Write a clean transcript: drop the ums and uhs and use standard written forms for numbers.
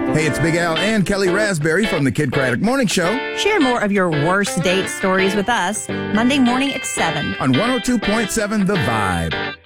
Hey, it's Big Al and Kelly Raspberry from the Kid Craddock Morning Show Share more of your worst date stories with us Monday morning at 7. on 102.7 The Vibe.